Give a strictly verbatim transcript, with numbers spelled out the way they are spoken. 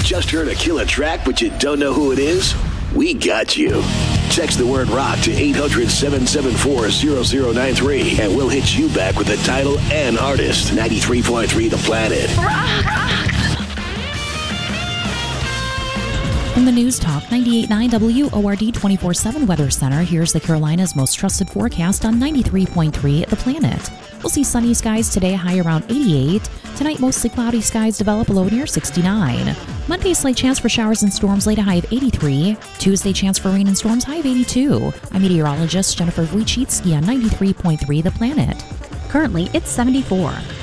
Just heard a killer track, but you don't know who it is? We got you. Text the word rock to eight hundred, seven seven four, zero zero nine three, and we'll hit you back with the title and artist. ninety-three point three The Planet. Rock! From the News Talk ninety-eight point nine W O R D twenty-four seven Weather Center, here's the Carolinas' most trusted forecast on ninety-three point three The Planet. We'll see sunny skies today, high around eighty-eight. Tonight, mostly cloudy skies develop, low near sixty-nine. Monday, slight chance for showers and storms, late a high of eighty-three. Tuesday, chance for rain and storms, high of eighty-two. I'm meteorologist Jennifer Wojcicki on ninety-three point three The Planet. Currently, it's seventy-four.